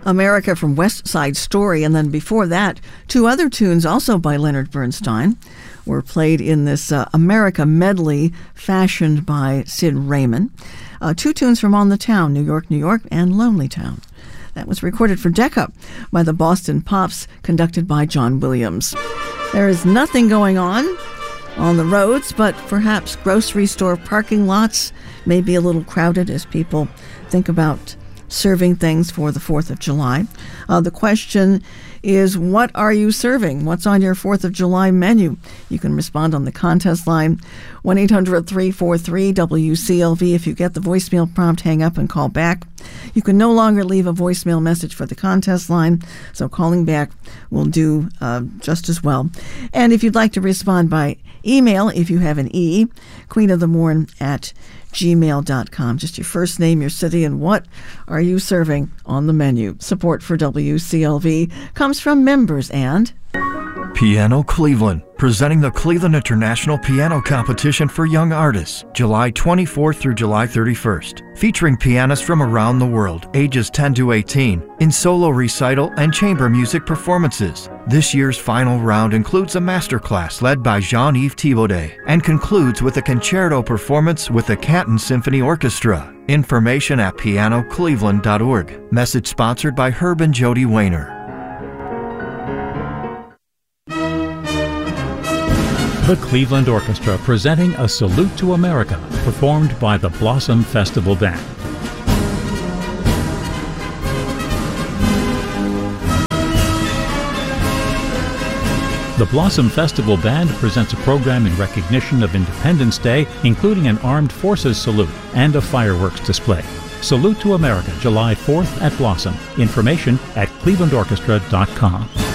America from West Side Story, and then before that, two other tunes also by Leonard Bernstein were played in this America medley fashioned by Sid Raymond. Two tunes from On the Town, New York, New York, and Lonely Town. That was recorded for Decca by the Boston Pops, conducted by John Williams. There is nothing going on the roads, but perhaps grocery store parking lots may be a little crowded as people think about serving things for the 4th of July. The question is, what are you serving? What's on your 4th of July menu? You can respond on the contest line, 1-800-343-WCLV. If you get the voicemail prompt, hang up and call back. You can no longer leave a voicemail message for the contest line, so calling back will do just as well. And if you'd like to respond by email, if you have an E, queenofthemorn@gmail.com. Just your first name, your city, and what are you serving on the menu. Support for WCLV comes from members and Piano Cleveland, presenting the Cleveland International Piano Competition for Young Artists, July 24th through July 31st, featuring pianists from around the world, ages 10 to 18, in solo recital and chamber music performances. This year's final round includes a masterclass led by Jean-Yves Thibaudet and concludes with a concerto performance with the Canton Symphony Orchestra. Information at pianocleveland.org. Message sponsored by Herb and Jody Wayner. The Cleveland Orchestra presenting A Salute to America, performed by the Blossom Festival Band. The Blossom Festival Band presents a program in recognition of Independence Day, including an Armed Forces salute and a fireworks display. Salute to America, July 4th at Blossom. Information at clevelandorchestra.com.